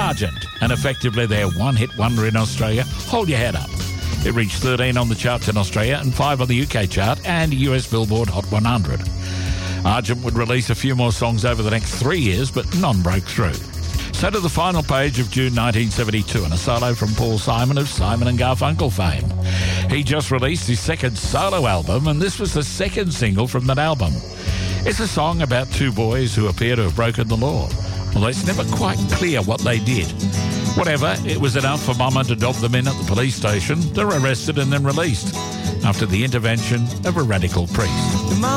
Argent, and effectively their one-hit wonder in Australia, Hold Your Head Up. It reached 13 on the charts in Australia and 5 on the UK chart and US Billboard Hot 100. Argent would release a few more songs over the next 3 years, but none broke through. So to the final page of June 1972 and a solo from Paul Simon of Simon & Garfunkel fame. He just released his second solo album, and this was the second single from that album. It's a song about two boys who appear to have broken the law, although it's never quite clear what they did. Whatever, it was enough for Mama to dob them in at the police station. They're arrested and then released after the intervention of a radical priest.